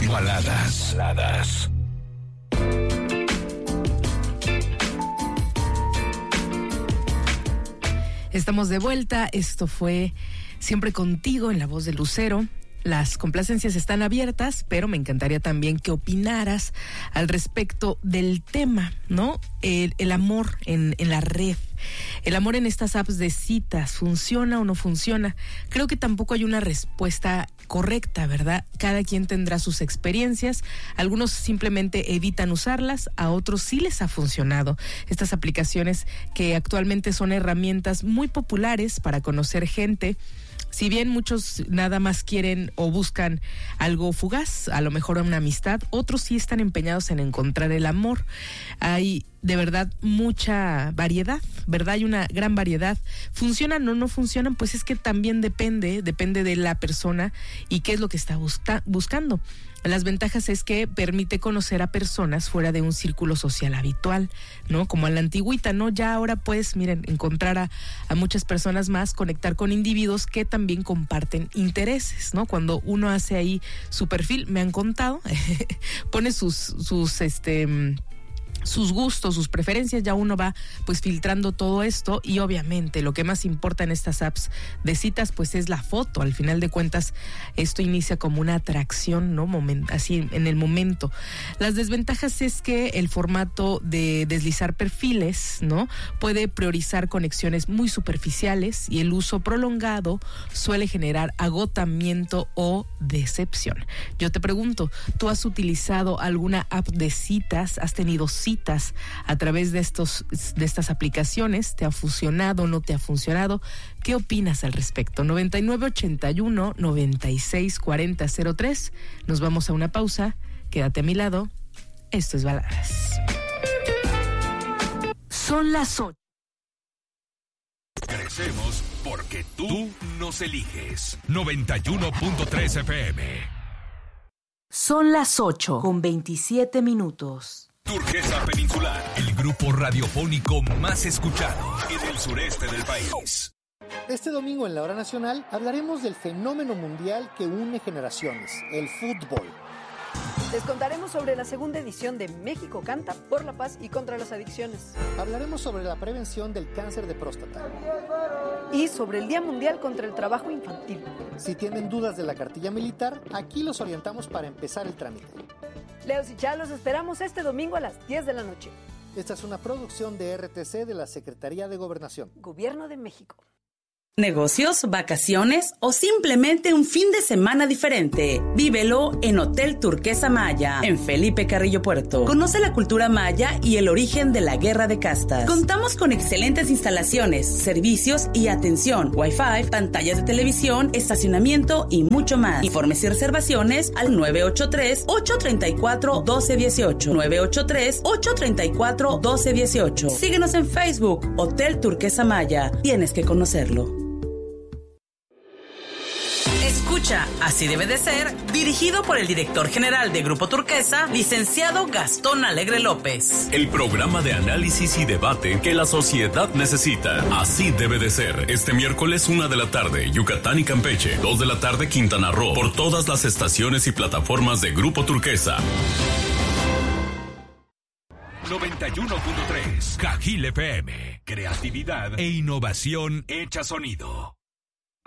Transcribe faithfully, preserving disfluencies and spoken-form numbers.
Baladas. Baladas. Estamos de vuelta. Esto fue Siempre Contigo en la voz de Lucero. Las complacencias están abiertas, pero me encantaría también que opinaras al respecto del tema, ¿no? El, el amor en, en la red. El amor en estas apps de citas, ¿funciona o no funciona? Creo que tampoco hay una respuesta correcta, ¿verdad? Cada quien tendrá sus experiencias. Algunos simplemente evitan usarlas, a otros sí les ha funcionado. Estas aplicaciones que actualmente son herramientas muy populares para conocer gente. Si bien muchos nada más quieren o buscan algo fugaz, a lo mejor una amistad, otros sí están empeñados en encontrar el amor. Hay de verdad mucha variedad, ¿verdad? Hay una gran variedad. ¿Funcionan o no funcionan? Pues es que también depende, depende de la persona y qué es lo que está busca- buscando. Las ventajas es que permite conocer a personas fuera de un círculo social habitual, ¿no? Como a la antigüita, ¿no? Ya ahora puedes, miren, encontrar a, a muchas personas más, conectar con individuos que también comparten intereses, ¿no? Cuando uno hace ahí su perfil, me han contado, pone sus, sus, este... sus gustos, sus preferencias, ya uno va pues filtrando todo esto y obviamente lo que más importa en estas apps de citas pues es la foto. Al final de cuentas esto inicia como una atracción, ¿no? Moment, así en el momento. Las desventajas es que el formato de deslizar perfiles, ¿no? Puede priorizar conexiones muy superficiales y el uso prolongado suele generar agotamiento o decepción. Yo te pregunto, ¿tú has utilizado alguna app de citas? ¿Has tenido citas a través de estos de estas aplicaciones? ¿Te ha funcionado? ¿No te ha funcionado? ¿Qué opinas al respecto? noventa y nueve ochenta y uno noventa y seis cuarenta cero tres. Nos vamos a una pausa. Quédate a mi lado. Esto es Baladas. Son las ocho. Crecemos porque tú nos eliges. noventa y uno punto tres F M. Son las ocho con veintisiete minutos. Turquesa Peninsular, el grupo radiofónico más escuchado en el sureste del país. Este domingo en la Hora Nacional hablaremos del fenómeno mundial que une generaciones, el fútbol. Les contaremos sobre la segunda edición de México Canta por la paz y contra las adicciones. Hablaremos sobre la prevención del cáncer de próstata. Y sobre el Día Mundial contra el Trabajo Infantil. Si tienen dudas de la cartilla militar, aquí los orientamos para empezar el trámite. Leos y Chá, los esperamos este domingo a las diez de la noche. Esta es una producción de R T C de la Secretaría de Gobernación. Gobierno de México. Negocios, vacaciones o simplemente un fin de semana diferente. Vívelo en Hotel Turquesa Maya, en Felipe Carrillo Puerto. Conoce la cultura maya y el origen de la guerra de castas. Contamos con excelentes instalaciones, servicios y atención, Wi-Fi, pantallas de televisión, estacionamiento y mucho más. Informes y reservaciones al nueve ocho tres, ocho tres cuatro, uno dos uno ocho. nueve ocho tres, ocho tres cuatro, uno dos uno ocho. Síguenos en Facebook, Hotel Turquesa Maya. Tienes que conocerlo. Escucha, Así debe de ser, dirigido por el director general de Grupo Turquesa, licenciado Gastón Alegre López. El programa de análisis y debate que la sociedad necesita. Así debe de ser. Este miércoles, una de la tarde, Yucatán y Campeche. Dos de la tarde, Quintana Roo. Por todas las estaciones y plataformas de Grupo Turquesa. noventa y uno punto tres Cajil F M. Creatividad e innovación hecha sonido.